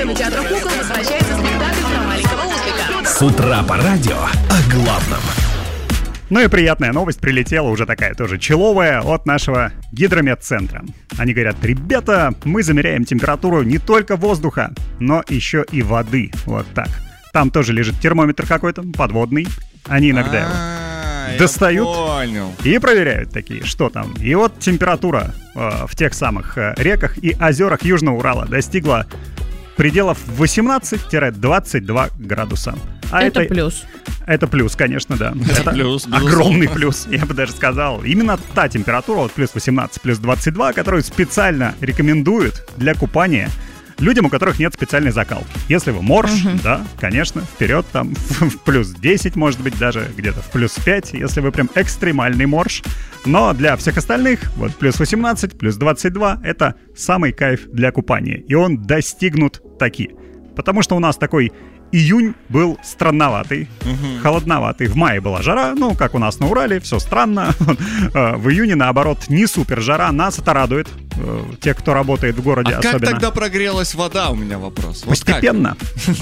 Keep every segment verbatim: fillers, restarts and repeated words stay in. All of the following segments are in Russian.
кинотеатра «Кукол» возвращается спектакль про маленького Узбека. С утра по радио о главном. Ну и приятная новость прилетела, уже такая тоже человая, от нашего гидрометцентра. Они говорят: ребята, мы замеряем температуру не только воздуха, но еще и воды. Вот так. Там тоже лежит термометр какой-то, подводный. Они иногда его достают и проверяют такие, что там. И вот температура э, в тех самых э, реках и озерах Южного Урала достигла пределов восемнадцать-двадцать два градуса. А это, это плюс. Это плюс, конечно, да. Это, это плюс, огромный плюс, я бы даже сказал. Именно та температура, вот плюс восемнадцать, плюс двадцать два, которую специально рекомендуют для купания людям, у которых нет специальной закалки. Если вы морж, uh-huh. да, конечно, вперед там в плюс десять, может быть, даже где-то в плюс пять, если вы прям экстремальный морж. Но для всех остальных вот плюс восемнадцать, плюс двадцать два — это самый кайф для купания. И он достигнут таки. Потому что у нас такой июнь был странноватый, uh-huh. холодноватый. В мае была жара, ну, как у нас на Урале, все странно. В июне, наоборот, не супер жара. Нас это радует, тех, кто работает в городе, а особенно. Как тогда прогрелась вода, у меня вопрос? Постепенно.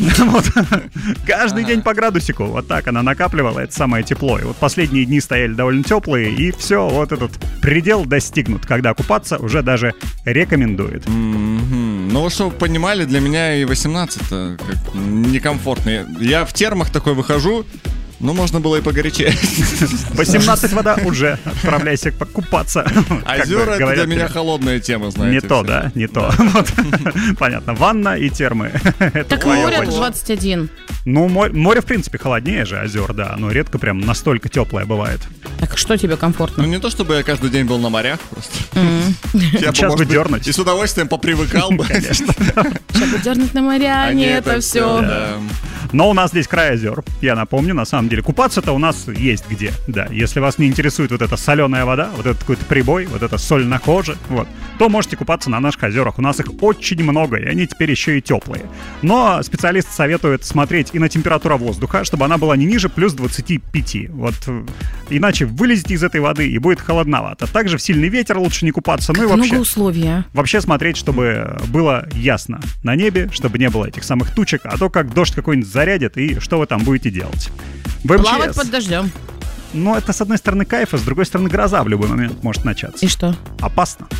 Каждый день по градусику. Вот так она накапливала, это самое тепло. И вот последние дни стояли довольно теплые, и все, вот этот предел достигнут, когда купаться уже даже рекомендуют. Ну, чтобы вы понимали, для меня и восемнадцать некомфортно. Я в термах такой выхожу, ну, можно было и погорячее. восемнадцать вода уже, отправляйся купаться. Озера — это для меня холодная тема, знаете. Не то, да, не то. Понятно, ванна и термы. Так море двадцать один. Ну, море, в принципе, холоднее же озер, да, но редко прям настолько теплое бывает. Так что тебе комфортно? Ну, не то, чтобы я каждый день был на морях просто. Сейчас бы дернуть. И с удовольствием попривыкал бы. Конечно. Сейчас бы дернуть на моря, а не это все. Но у нас здесь край озер, я напомню, на самом деле. Купаться-то у нас есть где, да. Если вас не интересует вот эта соленая вода, вот этот какой-то прибой, вот эта соль на коже, вот, то можете купаться на наших озерах. У нас их очень много, и они теперь еще и теплые. Но специалисты советуют смотреть и на температуру воздуха, чтобы она была не ниже плюс двадцати пяти. Вот, иначе вылезете из этой воды, и будет холодновато. Также в сильный ветер лучше не купаться. Как ну и вообще, много условий. Вообще смотреть, чтобы было ясно на небе, чтобы не было этих самых тучек, а то как дождь какой-нибудь зарядит, и что вы там будете делать? В эм че эс. Плавать под дождем. Ну, это с одной стороны кайф, а с другой стороны гроза в любой момент может начаться. И что? Опасно.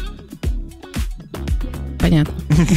Понятно.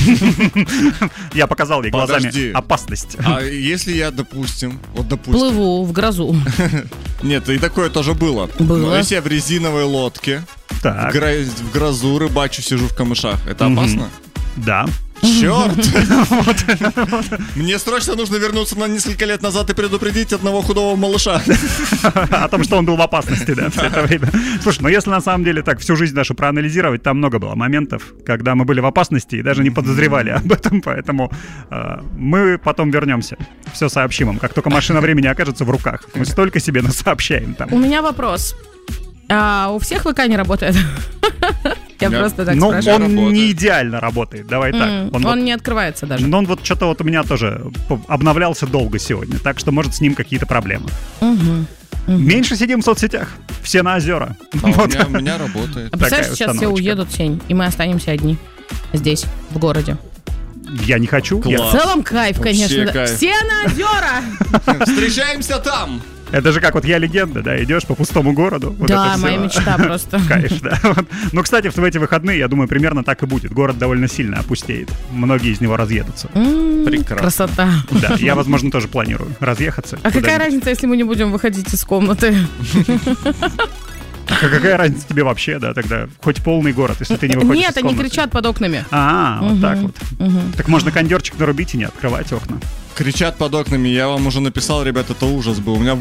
Я показал ей глазами Подожди. опасность. А если я, допустим, вот допустим... Плыву в грозу. Нет, и такое тоже было. Было. Но если я в резиновой лодке, Так. в, гро- в грозу рыбачу, сижу в камышах, это Мгм. опасно? Да. Черт! Мне срочно нужно вернуться на несколько лет назад и предупредить одного худого малыша. О том, что он был в опасности, да, все это время. Слушай, ну если на самом деле так всю жизнь нашу проанализировать, там много было моментов, когда мы были в опасности и даже не подозревали об этом, поэтому э, мы потом вернемся, все сообщим им. Как только машина времени окажется в руках, мы столько себе насообщаем там. У меня вопрос. А у всех ВК не работает? Я Нет. просто так Ну, спрашиваю. он работает. не идеально работает, давай так. М, Он Он вот- не открывается даже. Но он вот что-то вот у меня тоже обновлялся долго сегодня, так что может с ним какие-то проблемы. Мгм. Меньше сидим в соцсетях, все на озера. А у Вот. меня, у меня работает. А представляешь, такая сейчас все установочка. уедут, Сень, и мы останемся одни здесь, в городе. Я не хочу. Я- В целом кайф, Вообще конечно. да. кайф. Все на озера! Встречаемся там! Это же как вот «Я легенда», да, идешь по пустому городу. Вот Да, это всё. моя мечта просто. Кайф, да. Вот. Ну, кстати, в эти выходные, я думаю, примерно так и будет. Город довольно сильно опустеет. Многие из него разъедутся. М, Прекрасно. Красота. Да, я, возможно, тоже планирую разъехаться. А какая куда-нибудь. разница, если мы не будем выходить из комнаты? А какая разница тебе вообще, да, тогда? Хоть полный город, если ты не выходишь Нет, из они комнаты. кричат под окнами. А, вот Мгм. так вот. Мгм. Так можно кондерчик нарубить и не открывать окна. Кричат под окнами, я вам уже написал, ребят, это ужас был. У меня